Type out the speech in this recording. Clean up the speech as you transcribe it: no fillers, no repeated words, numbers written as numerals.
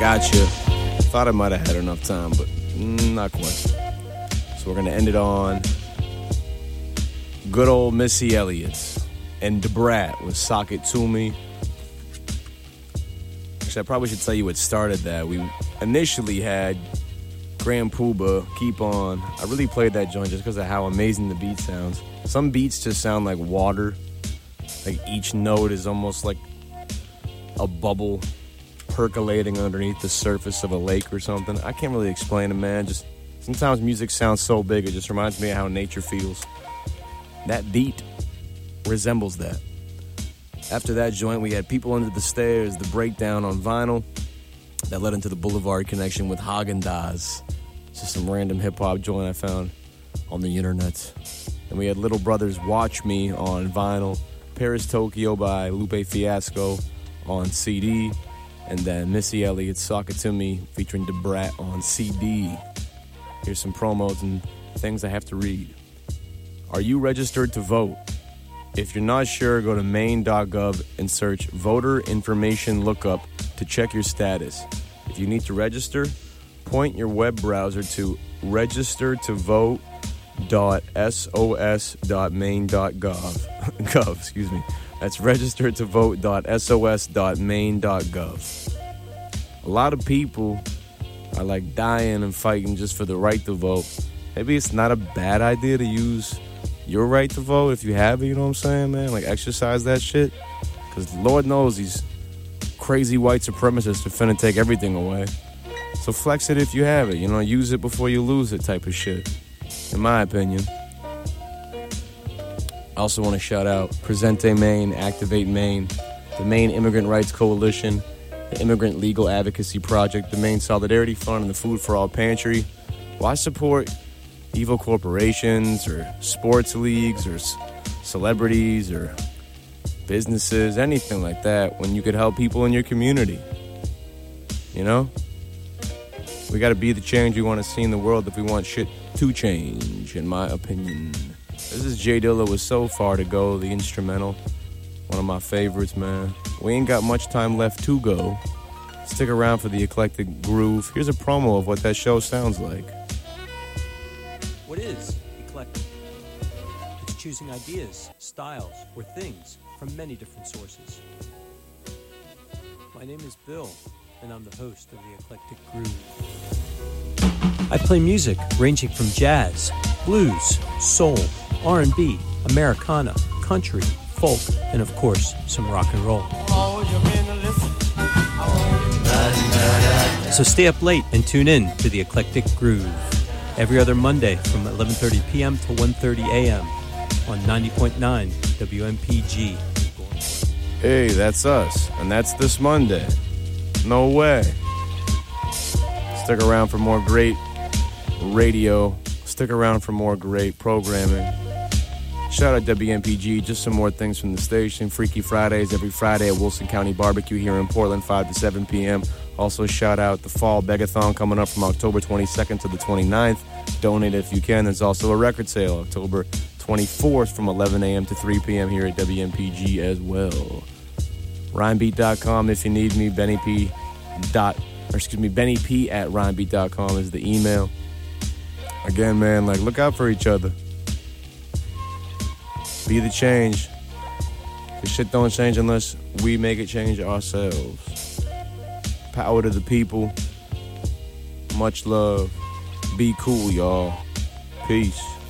got you. Thought I might have had enough time, but not quite. So we're going to end it on good old Missy Elliott and Da Brat with Sock It To Me. Actually, I probably should tell you what started that. We initially had Grand Puba, Keep On. I really played that joint just because of how amazing the beat sounds. Some beats just sound like water. Like each note is almost like a bubble percolating underneath the surface of a lake or something. I can't really explain it, man. Just sometimes music sounds so big, it just reminds me of how nature feels. That beat resembles that. After that joint, we had People Under the Stairs, the breakdown on vinyl that led into the Boulevard connection with Häagen-Dazs. Just some random hip-hop joint I found on the internet. And we had Little Brothers Watch Me on vinyl, Paris Tokyo by Lupe Fiasco on CD, and then Missy Elliott's Sock It To Me featuring Da Brat on CD. Here's some promos and things I have to read. Are you registered to vote? If you're not sure, go to maine.gov and search Voter Information Lookup to check your status. If you need to register, point your web browser to registertovote.sos.maine.gov. Excuse me. That's registertovote.sos.maine.gov. A lot of people are like dying and fighting just for the right to vote. Maybe it's not a bad idea to use your right to vote if you have it, you know what I'm saying, man? Like, exercise that shit. Because Lord knows these crazy white supremacists are finna take everything away. So flex it if you have it, you know, use it before you lose it type of shit, in my opinion. I also want to shout out Presente Maine, Activate Maine, the Maine Immigrant Rights Coalition, the Immigrant Legal Advocacy Project, the Maine Solidarity Fund, and the Food for All Pantry. Why support evil corporations or sports leagues or celebrities or businesses, anything like that, when you could help people in your community? You know? We got to be the change we want to see in the world if we want shit to change, in my opinion. This is Jay Dilla with So Far To Go, the instrumental. One of my favorites, man. We ain't got much time left to go. Stick around for the eclectic groove. Here's a promo of what that show sounds like. What is eclectic? It's choosing ideas, styles, or things from many different sources. My name is Bill, and I'm the host of the Eclectic Groove. I play music ranging from jazz, blues, soul, R&B, Americana, country, folk, and of course, some rock and roll. So stay up late and tune in to the Eclectic Groove every other Monday from 11:30 p.m. to 1:30 a.m. on 90.9 WMPG. Hey, that's us, and that's this Monday. No way. Stick around for more great radio. Stick around for more great programming. Shout out WMPG, just some more things from the station. Freaky Fridays every Friday at Wilson County Barbecue here in Portland, 5 to 7 p.m. Also shout out the Fall Begathon coming up from October 22nd to the 29th. Donate if you can. There's also a record sale October 24th from 11 a.m. to 3 p.m. here at WMPG as well. RhymeBeat.com if you need me. Benny P at RhymeBeat.com is the email. Again, man, like, look out for each other. Be the change. This shit don't change unless we make it change ourselves. Power to the people. Much love. Be cool, y'all. Peace.